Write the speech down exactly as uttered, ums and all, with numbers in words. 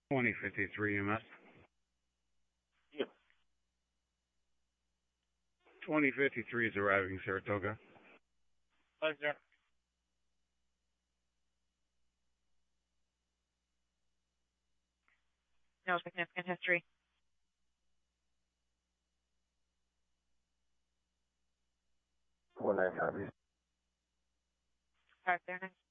twenty fifty-three E M S. Yeah. twenty fifty-three is arriving, Saratoga. Pleasure. No significant history. Four nine five. Park there next.